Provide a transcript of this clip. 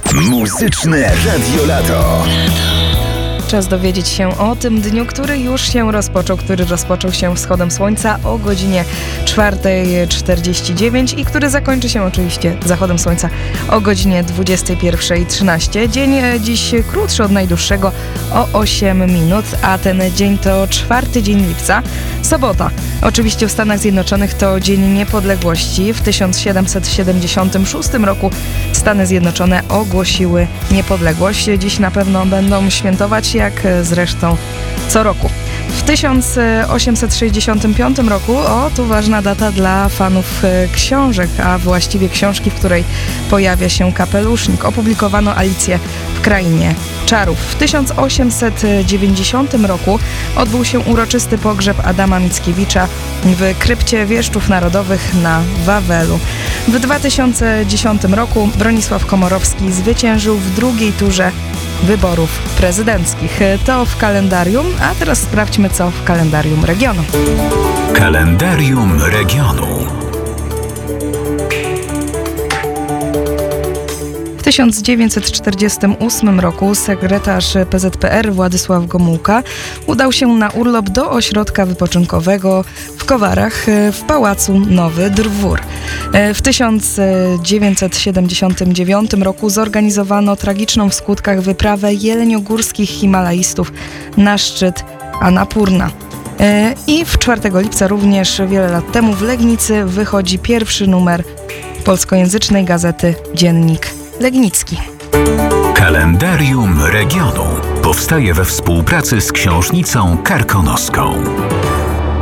Muzyczne Radio Lato. Czas dowiedzieć się o tym dniu, który już się rozpoczął, który rozpoczął się wschodem słońca o godzinie 4:49 i który zakończy się oczywiście zachodem słońca o godzinie 21:13. Dzień dziś krótszy od najdłuższego o 8 minut, a ten dzień to 4 dzień lipca, sobota. Oczywiście w Stanach Zjednoczonych to Dzień Niepodległości. W 1776 roku Stany Zjednoczone ogłosiły niepodległość. Dziś na pewno będą świętować, jak zresztą co roku. W 1865 roku, tu ważna data dla fanów książek, a właściwie książki, w której pojawia się kapelusznik, opublikowano Alicję w Krainie Czarów. W 1890 roku odbył się uroczysty pogrzeb Adama Mickiewicza w krypcie Wieszczów Narodowych na Wawelu. W 2010 roku Bronisław Komorowski zwyciężył w drugiej turze wyborów prezydenckich. To w kalendarium, a teraz sprawdźmy, co w kalendarium regionu. Kalendarium regionu. W 1948 roku sekretarz PZPR Władysław Gomułka udał się na urlop do ośrodka wypoczynkowego w Kowarach w Pałacu Nowy Dwór. W 1979 roku zorganizowano tragiczną w skutkach wyprawę jeleniogórskich himalaistów na szczyt Annapurna. I w 4 lipca również wiele lat temu w Legnicy wychodzi pierwszy numer polskojęzycznej gazety Dziennik Legnicki. Kalendarium regionu powstaje we współpracy z Książnicą Karkonoską.